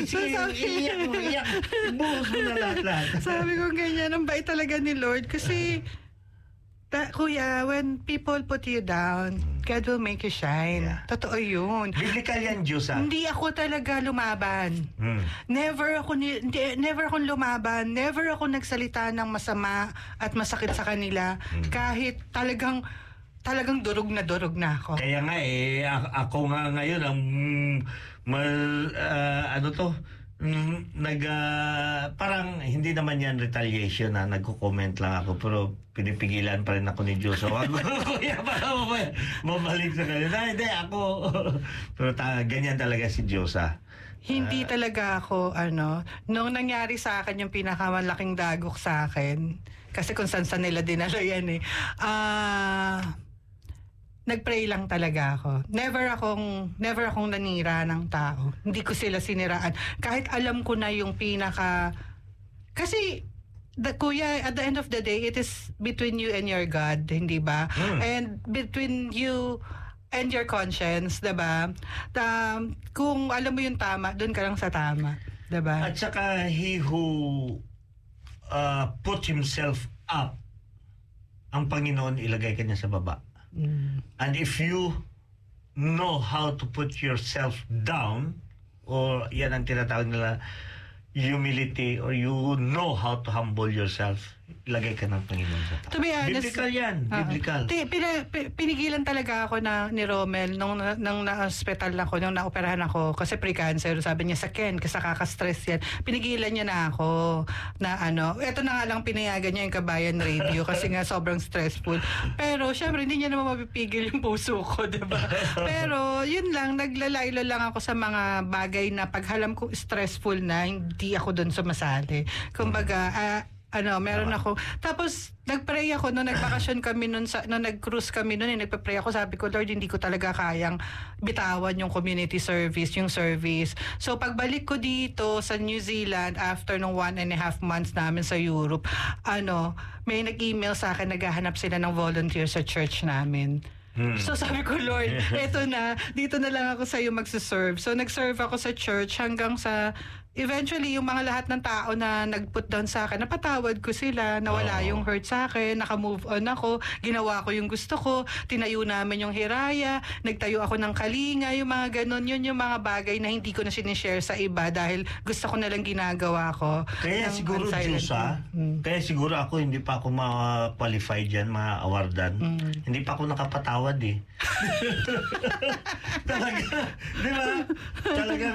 sige, iyak mo, iyak. Buhos mo na lahat. Sabi ko ganyan, ang bait talaga ni Lord. Kasi, Kuya, when people put you down, God will make you shine. Yeah. Totoo yun. Biblical yan, Diyos, Hindi ako talaga lumaban. Never akong lumaban. Never ako nagsalita ng masama at masakit sa kanila. Kahit talagang durog na ako. Kaya nga ako nga ngayon ang parang hindi naman yan retaliation na nagko-comment lang ako, pero pinipigilan pa rin ako ni Diyos. So ako, kuya, baka mabalik sa kanila. Hindi, ako. Pero ganyan talaga si Diyos, Hindi talaga ako, nung nangyari sa akin yung pinakamalaking dagok sa akin, kasi kung saan nila dinala yan nagpray lang talaga ako. Never akong nanira ng tao. Hindi ko sila siniraan. Kahit alam ko na yung kasi Kuya, at the end of the day, it is between you and your God, hindi ba? And between you and your conscience, diba? Kung alam mo yung tama, doon ka lang sa tama, diba? At saka he who put himself up, ang Panginoon ilagay ka niya sa baba. And if you know how to put yourself down, or yan ang tinatawag nila humility, or you know how to humble yourself, ilagay ka ng Panginoon sa taas. To be honest, biblical yan, biblical. Pinigilan talaga ako ni Romel nung na-hospital ako, nung naoperahan ako, kasi pre-cancer. Sabi niya, sakyan, kasi kaka-stress yan. Pinigilan niya na ako na eto na nga lang pinayagan niya yung Kabayan Radio kasi nga sobrang stressful. Pero syempre, hindi niya naman mapipigil yung puso ko, diba? Pero yun lang, naglalaylo lang ako sa mga bagay na paghalam ko stressful na, hindi ako doon sumasali. Kumbaga, meron ako. Tapos, nagpray ako nung nagbakasyon kami nung nag-cruise kami nung nagpa-pray ako. Sabi ko, Lord, hindi ko talaga kayang bitawan yung community service, yung service. So, pagbalik ko dito sa New Zealand, after nung 1.5 months namin sa Europe, may nag-email sa akin, naghahanap sila ng volunteer sa church namin. So sabi ko, Lord, eto na, dito na lang ako sa iyo magsiserve. So nag-serve ako sa church hanggang sa eventually yung mga lahat ng tao na nag-put down sa akin, napatawad ko sila, nawala yung hurt sa akin, naka-move on ako, ginawa ko yung gusto ko, tinayo namin yung hiraya, nagtayo ako ng kalinga, yung mga ganun, yun yung mga bagay na hindi ko na sinishare sa iba dahil gusto ko nalang ginagawa ko. Kaya siguro, Diyos, kaya siguro ako hindi pa ako ma-qualify dyan, ma-awardan. Hindi pa ako nakapatawad Talaga, di ba? Talagang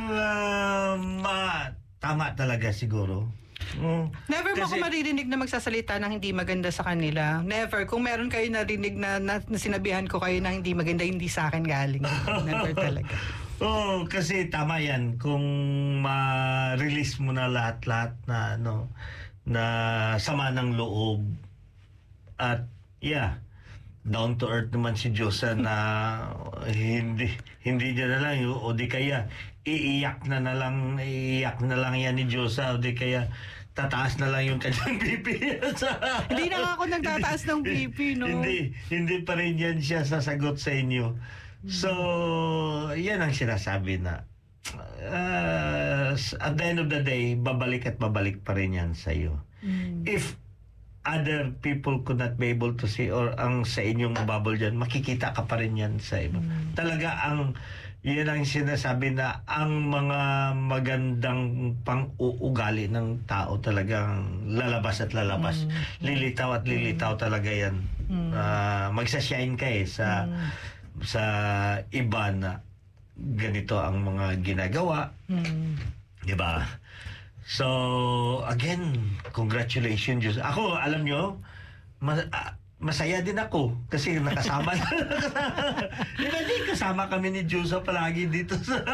tama talaga siguro. Never mo ako maririnig na magsasalita ng hindi maganda sa kanila. Never. Kung meron kayo narinig na sinabihan ko kayo ng hindi maganda, hindi sa akin galing. Never talaga. Kasi tama yan. Kung ma-release mo na lahat-lahat na na sama ng loob at down to earth naman si Diyos na hindi niya na lang o di kaya iiyak na lang yan ni Diyos o di kaya tataas na lang yung kanyang BP. Hindi na nga ako nagtataas ng BP, no? Hindi pa rin yan siya sasagot sa inyo. So, yan ang sinasabi na at the end of the day, babalik at babalik pa rin yan sa iyo. If other people could not be able to see, or ang sa inyong bubble dyan, makikita ka pa rin yan sa iba. Talaga yan ang sinasabi na ang mga magandang pang-uugali ng tao talagang lalabas at lalabas. Lilitaw at lilitaw talaga yan. Magsashine ka sa iba na ganito ang mga ginagawa. Diba? So, again, congratulations, Diyos. Ako, alam nyo, masaya din ako kasi nakasama kasama kami ni Diyos palagi dito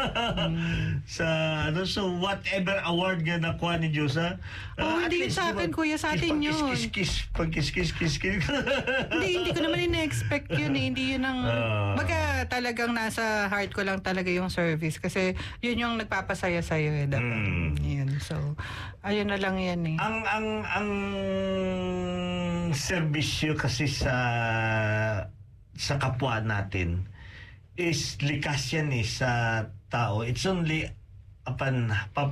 sa so whatever award nga nakuha ni Diyos hindi sa akin, kuya, sa atin yun. Pag-kiss. hindi ko naman in-expect yun hindi yun ang baga talagang nasa heart ko lang talaga yung service kasi yun yung nagpapasaya sa'yo yun. So ayun na lang yan ang serbisyo kasi sa kapwa natin is likas yan sa tao. It's only